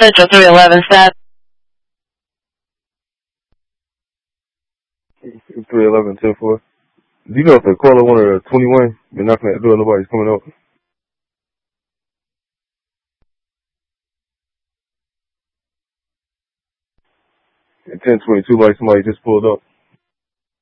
Central 311 stat. 311, 10-4. Do you know if the caller wanted a 21? Been knocking at the door, nobody's coming up. 1022, like somebody just pulled up.